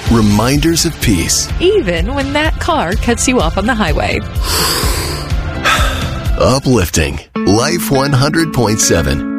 reminders of peace. Even when that car cuts you off on the highway. Uplifting. Life 100.7.